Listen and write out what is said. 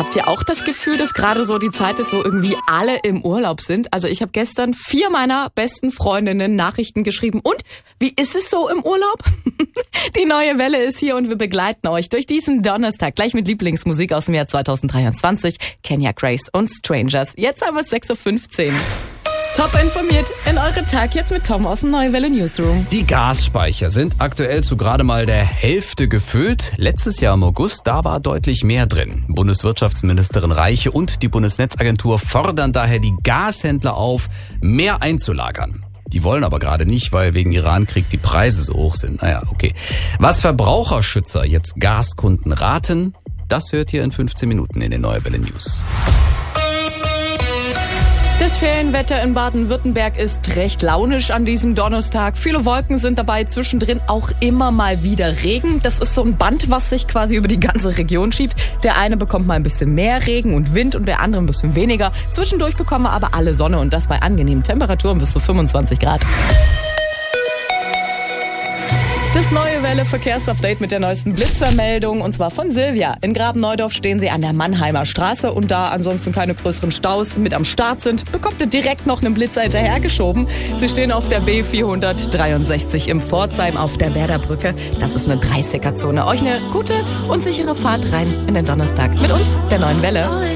Habt ihr auch das Gefühl, dass gerade so die Zeit ist, wo irgendwie alle im Urlaub sind? Also ich habe gestern 4 meiner besten Freundinnen Nachrichten geschrieben. Und wie ist es so im Urlaub? Die neue Welle ist hier und wir begleiten euch durch diesen Donnerstag. Gleich mit Lieblingsmusik aus dem Jahr 2023. Kenya Grace und Strangers. Jetzt haben wir es 6.15 Uhr. Top informiert in eure Tag jetzt mit Tom aus dem Neue Welle Newsroom. Die Gasspeicher sind aktuell zu gerade mal der Hälfte gefüllt. Letztes Jahr im August, da war deutlich mehr drin. Bundeswirtschaftsministerin Reiche und die Bundesnetzagentur fordern daher die Gashändler auf, mehr einzulagern. Die wollen aber gerade nicht, weil wegen Irankrieg die Preise so hoch sind. Naja, okay. Was Verbraucherschützer jetzt Gaskunden raten, das hört ihr in 15 Minuten in den Neue Welle News. Das Ferienwetter in Baden-Württemberg ist recht launisch an diesem Donnerstag. Viele Wolken sind dabei, zwischendrin auch immer mal wieder Regen. Das ist so ein Band, was sich quasi über die ganze Region schiebt. Der eine bekommt mal ein bisschen mehr Regen und Wind und der andere ein bisschen weniger. Zwischendurch bekommen wir aber alle Sonne und das bei angenehmen Temperaturen bis zu 25 Grad. Das Neue Welle Verkehrsupdate mit der neuesten Blitzermeldung und zwar von Silvia. In Graben-Neudorf stehen sie an der Mannheimer Straße und da ansonsten keine größeren Staus mit am Start sind, bekommt ihr direkt noch einen Blitzer hinterhergeschoben. Sie stehen auf der B463 im Pforzheim auf der Werderbrücke. Das ist eine 30er-Zone. Euch eine gute und sichere Fahrt rein in den Donnerstag mit uns, der Neuen Welle.